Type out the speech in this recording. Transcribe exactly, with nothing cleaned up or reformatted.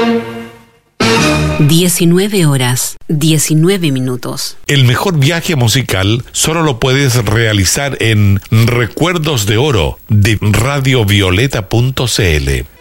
diecinueve horas, diecinueve minutos. El mejor viaje musical solo lo puedes realizar en Recuerdos de Oro de radio violeta punto c l.